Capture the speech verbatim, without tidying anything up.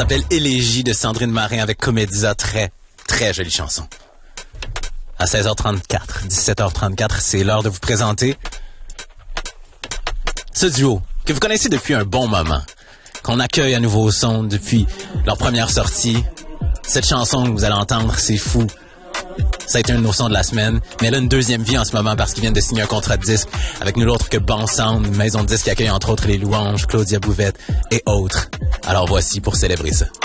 s'appelle Élégie de Sandrine Marin avec Comédisa. Très, très jolie chanson. À seize heures trente-quatre, dix-sept heures trente-quatre, c'est l'heure de vous présenter ce duo que vous connaissez depuis un bon moment, qu'on accueille à nouveau au son depuis leur première sortie. Cette chanson que vous allez entendre, c'est fou. Ça a été un de nos sons de la semaine, mais elle a une deuxième vie en ce moment parce qu'ils viennent de signer un contrat de disque avec nul autre que Bon Sound, une maison de disque qui accueille entre autres les Louanges, Claudia Bouvette et autres. Alors voici pour célébrer ça.